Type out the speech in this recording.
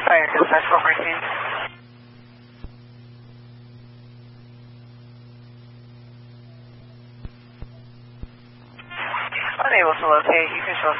Fire dispatch, what briefing? Unable to locate. You can show